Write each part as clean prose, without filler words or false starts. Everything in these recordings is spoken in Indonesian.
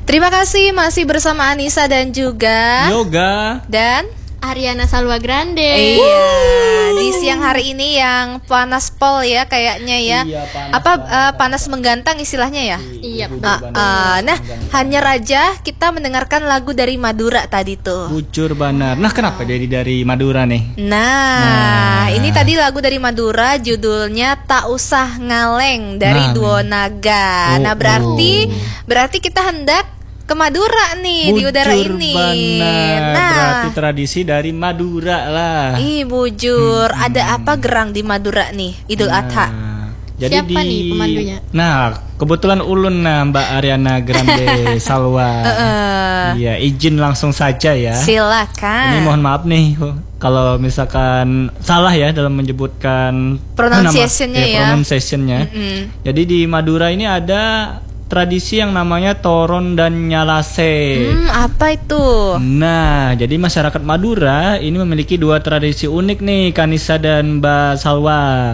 Terima kasih masih bersama Anissa dan juga Yoga dan Ariana Salwa Grande. Iya, di siang hari ini yang panas pol ya kayaknya ya. Iya, panas panas menggantang istilahnya ya. Iya. Nah, hanya raja kita mendengarkan lagu dari Madura tadi tuh. Bujur banar. Nah, kenapa jadi dari Madura nih? Nah, ini tadi lagu dari Madura judulnya Tak Usah Ngaleng dari Duo Naga. Nah, berarti kita hendak ke Madura nih di udara ini. Banar. Nah, berarti tradisi dari Madura lah. Bujur. Ada apa gerang di Madura nih Idul Adha? Jadi siapa nih pemandunya? Nah, kebetulan ulun Mbak Ariana Grande Salwa. Iya, izin langsung saja ya. Silakan. Ini mohon maaf nih kalau misalkan salah ya dalam menyebutkan pronunciation-nya ya. Pronunciation-nya. Jadi di Madura ini ada tradisi yang namanya Toron dan Nyalase. Apa itu? Nah, jadi masyarakat Madura ini memiliki dua tradisi unik nih, Kanisa dan Mbak Salwa.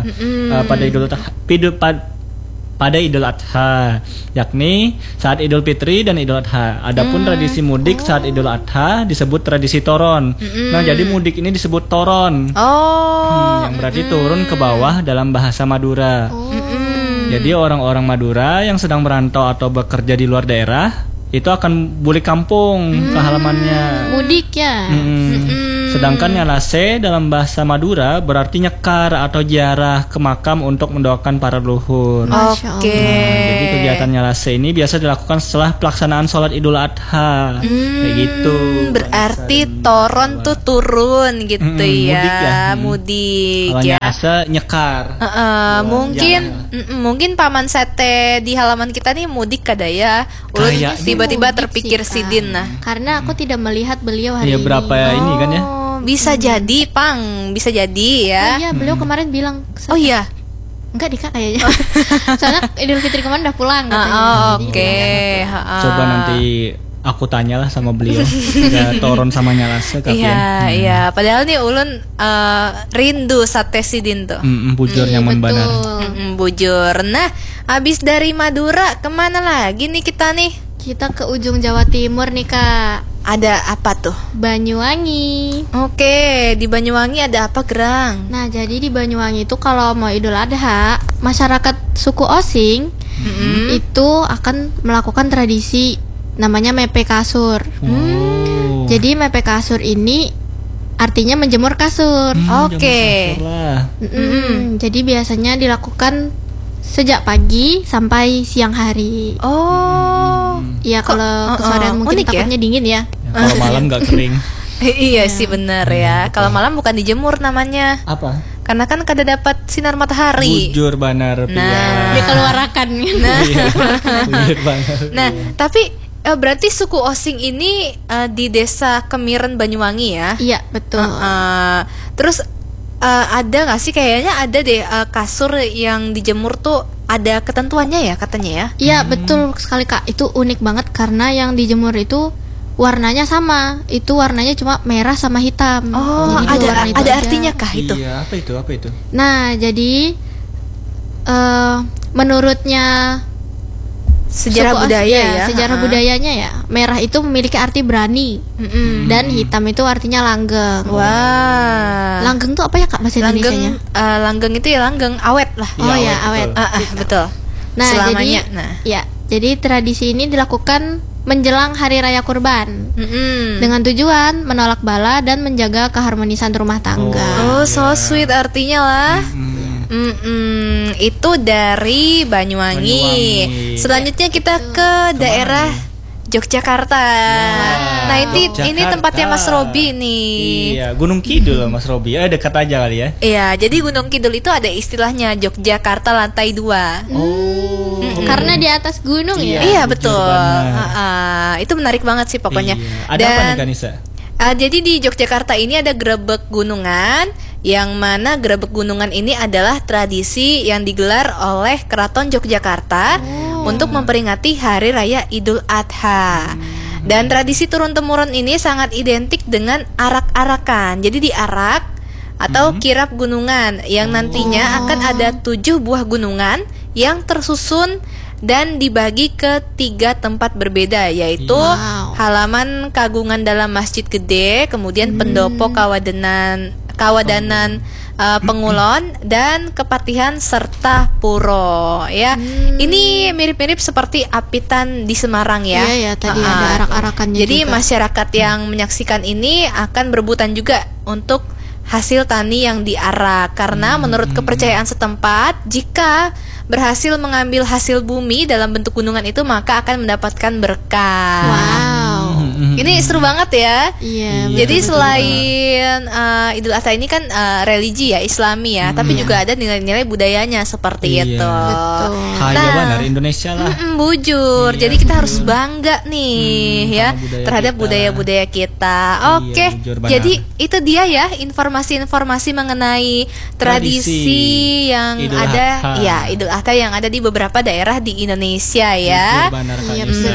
Pada Idul Adha, yakni saat Idul Fitri dan Idul Adha. Adapun tradisi mudik saat Idul Adha disebut tradisi Toron. Nah, jadi mudik ini disebut Toron. Yang berarti turun ke bawah dalam bahasa Madura. Jadi orang-orang Madura yang sedang merantau atau bekerja di luar daerah itu akan balik kampung ke halamannya. Mudik ya. Sedangkan Nyalase dalam bahasa Madura berarti nyekar atau ziarah ke makam untuk mendoakan para leluhur. Oke. Jadi kegiatan Nyalase ini biasa dilakukan setelah pelaksanaan sholat Idul Adha. Kayak gitu. Berarti Toron tuh turun gitu ya. Mudik Kalau ya. Nyalase nyekar. Mungkin Paman Sete di halaman kita nih mudik kada ya. Ulun tiba-tiba terpikir Sidin nah. Karena aku tidak melihat beliau hari ini. Berapa ini kan ya? Bisa jadi, Pang. Bisa jadi ya. Oh iya, beliau kemarin bilang. Oh iya. Enggak Dika kayaknya. Soalnya Idul Fitri kemarin udah pulang katanya. Oke. Coba nanti aku tanyalah sama beliau. Udah Toron sama Nyalase kapian. Iya. Padahal nih ulun rindu sate Sidin tuh. Bujur nyaman benar. Bujur. Nah, abis dari Madura kemana lagi nih kita nih? Kita ke ujung Jawa Timur nih Kak. Ada apa tuh? Banyuwangi. Oke, di Banyuwangi ada apa gerang? Nah, jadi di Banyuwangi itu kalau mau Idul Adha, masyarakat suku Osing itu akan melakukan tradisi namanya mepe kasur. Jadi mepe kasur ini artinya menjemur kasur. Oke. Jadi biasanya dilakukan sejak pagi sampai siang hari. Iya, kalau kesorean mungkin takutnya dingin ya. Kalau malam nggak kering. Iya sih benar ya. Kalau malam bukan dijemur namanya. Apa? Karena kan kada dapat sinar matahari. Bujur banar. Dikeluarkan. Bujur banar. Nah, tapi berarti suku Osing ini di desa Kemiren Banyuwangi ya? Iya, betul. Terus ada nggak sih kayaknya ada deh kasur yang dijemur tuh ada ketentuannya ya katanya ya? Iya betul sekali Kak, itu unik banget karena yang dijemur itu warnanya sama, itu warnanya cuma merah sama hitam. Jadi ada artinya kah itu? Iya, apa itu? Nah jadi menurutnya sejarah budaya ya, sejarah budayanya ya, merah itu memiliki arti berani dan hitam itu artinya langgeng. Wah. Langgeng tuh apa ya Kak bahasa Indonesianya? Langgeng itu ya langgeng awet lah. Ya awet. Betul. Nah selamanya. Jadi tradisi ini dilakukan menjelang hari raya kurban dengan tujuan menolak bala dan menjaga keharmonisan rumah tangga. So sweet artinya lah. Itu dari Banyuwangi. Selanjutnya kita ke daerah Yogyakarta. Nah ini tempatnya Mas Robi nih. Iya, Gunung Kidul Mas Robi. Dekat aja kali ya. Iya, jadi Gunung Kidul itu ada istilahnya Yogyakarta lantai 2. Karena di atas gunung ya. Iya betul. Itu menarik banget sih pokoknya. Ada apa nih Kanisa? Jadi di Yogyakarta ini ada grebek gunungan, yang mana grebek gunungan ini adalah tradisi yang digelar oleh Keraton Yogyakarta untuk memperingati Hari Raya Idul Adha. Dan tradisi turun-temurun ini sangat identik dengan arak-arakan. Jadi diarak atau kirap gunungan yang nantinya akan ada 7 buah gunungan yang tersusun dan dibagi ke 3 tempat berbeda, yaitu Wow. halaman kagungan dalam Masjid Gede, kemudian pendopo Kawadanan Pengulon, dan Kepatihan serta Puro ya. Ini mirip-mirip seperti Apitan di Semarang ya. Iya ya, tadi ada arak-arakannya Jadi juga. masyarakat yang menyaksikan ini akan berebutan juga untuk hasil tani yang diarak, karena menurut kepercayaan setempat, jika berhasil mengambil hasil bumi dalam bentuk gunungan itu maka akan mendapatkan berkah. Wow. Ini seru banget ya. Iya. Jadi betul-betul. selain Idul Adha ini kan religi ya, Islami ya, tapi juga ada nilai-nilai budayanya seperti Iya. itu. Betul. Kaya Nah, benar Indonesia lah. bujur. Iya, Jadi kita harus bangga nih ya sama budaya terhadap kita. budaya-budaya kita. Oke. Iya, bujur benar. Jadi itu dia ya informasi-informasi mengenai tradisi yang Idul ada Adha. ya Idul Adha yang ada di beberapa daerah di Indonesia ya. Bujur benar, Kak Iya, Nisa.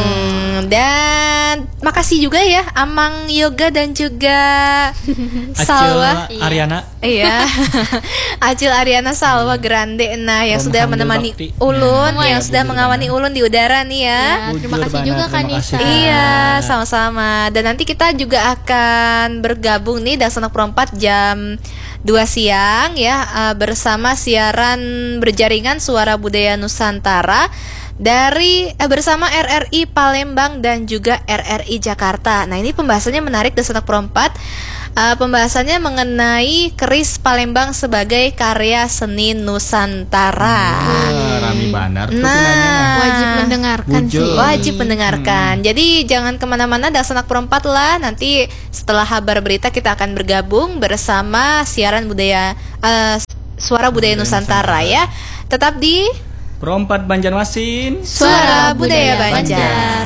Dan makasih juga ya Amang Yoga dan juga Acil Salwa. Ariana. Iya. Acil Ariana Salwa Grande yang Om sudah Hamdul menemani Bakti. Ulun, Nah, yang iya, sudah bujur mengawani benar. Ulun di udara nih ya. Ya, terima Bujur kasih benar, juga Kak terima Nisa. kasih. Iya, sama-sama. Dan nanti kita juga akan bergabung nih Dasanak Perempat jam 2 siang ya bersama siaran berjaringan Suara Budaya Nusantara dari bersama RRI Palembang dan juga RRI Jakarta. Nah, ini pembahasannya menarik Dasanak Perempat. Pembahasannya mengenai keris Palembang sebagai karya seni Nusantara. Rami banar tuh Nah, pinanya. Wajib mendengarkan Bujur. sih. Wajib mendengarkan. Jadi jangan kemana-mana Dasanak Perempat lah. Nanti setelah kabar berita kita akan bergabung bersama siaran budaya Suara Budaya Nusantara ya. Tetap di Perempat Banjarmasin. Suara Budaya Banjar.